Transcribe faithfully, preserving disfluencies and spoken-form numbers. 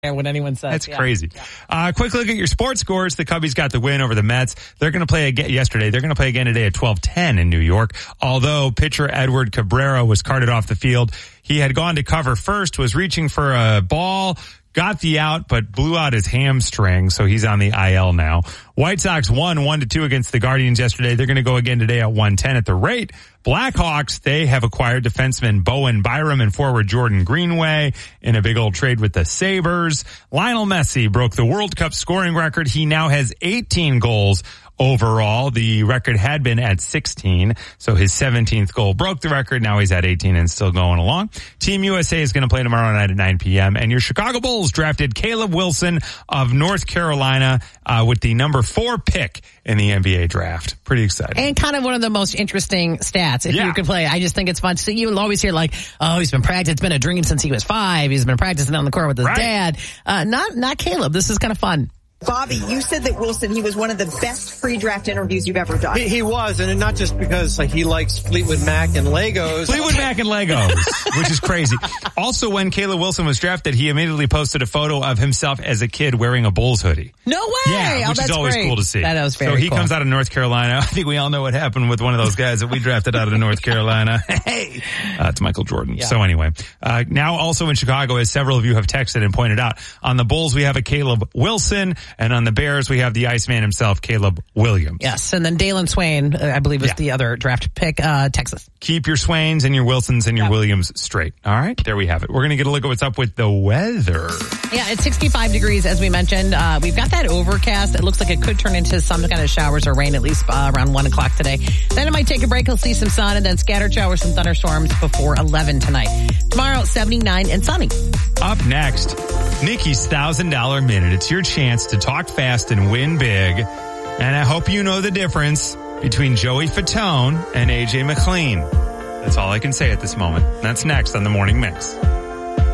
when anyone says. That's yeah. crazy. Yeah. Uh, quick look at your sports scores. The Cubbies got the win over the Mets. They're going to play again yesterday. They're going to play again today at twelve ten in New York. Although pitcher Edward Cabrera was carted off the field. He had gone to cover first, was reaching for a ball, got the out, but blew out his hamstring, so he's on the I L now. White Sox won one to two against the Guardians yesterday. They're going to go again today at one ten at the rate. Blackhawks, they have acquired defenseman Bowen Byram and forward Jordan Greenway in a big old trade with the Sabres. Lionel Messi broke the World Cup scoring record. He now has eighteen goals overall. The record had been at sixteen, so his seventeenth goal broke the record. Now he's at eighteen and still going along. Team U S A is going to play tomorrow night at nine p.m. And your Chicago Bulls drafted Caleb Wilson of North Carolina uh, with the number four pick in the N B A draft. Pretty exciting. And kind of one of the most interesting stats if yeah. you could play. I just think it's fun. So you'll always hear like, oh, he's been practicing. It's been a dream since he was five. He's been practicing on the court with his right. dad. Uh, not, not Caleb. This is kind of fun. Bobby, you said that Wilson, he was one of the best pre-draft interviews you've ever done. He, he was, and not just because like he likes Fleetwood Mac and Legos. Fleetwood Mac and Legos, which is crazy. Also, when Caleb Wilson was drafted, he immediately posted a photo of himself as a kid wearing a Bulls hoodie. No way! Yeah, oh, which that's is always great. cool to see. That was very So he cool. comes out of North Carolina. I think we all know what happened with one of those guys that we drafted out of North Carolina. Hey, uh, it's Michael Jordan. Yeah. So anyway, uh, now also in Chicago, as several of you have texted and pointed out, on the Bulls we have a Caleb Wilson, and on the Bears we have the Iceman himself, Caleb Williams. Yes, and then Dalen Swain, uh, I believe, was Yeah. the other draft pick, uh, Texas. Keep your Swains and your Wilsons and your Yep. Williams straight. All right, there we have it. We're going to get a look at what's up with the weather. Yeah, it's sixty-five degrees, as we mentioned. Uh, we've got that overcast. It looks like it could turn into some kind of showers or rain, at least uh, around one o'clock today. Then it might take a break. We'll see some sun, and then scattered showers and thunderstorms before eleven tonight. Tomorrow, seventy-nine and sunny. Up next, Nikki's one thousand dollars Minute. It's your chance to talk fast and win big. And I hope you know the difference between Joey Fatone and A J McLean. That's all I can say at this moment. That's next on The Morning Mix.